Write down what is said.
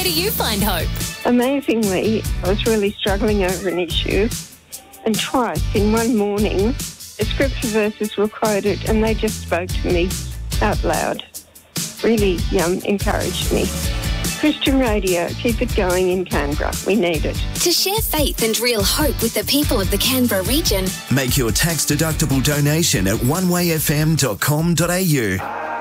Where do you find hope? Amazingly, I was really struggling over an issue, and twice in one morning, the scripture verses were quoted and they just spoke to me out loud. Really encouraged me. Christian Radio, keep it going in Canberra. We need it. To share faith and real hope with the people of the Canberra region, make your tax-deductible donation at onewayfm.com.au.